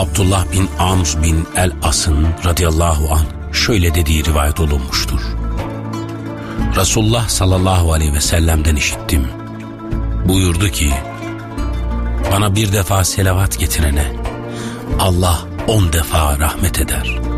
Abdullah bin Amr bin el-As'ın radıyallahu anh şöyle dediği rivayet olunmuştur. Resulullah sallallahu aleyhi ve sellem'den işittim. Buyurdu ki, bana bir defa selavat getirene Allah 10 defa rahmet eder.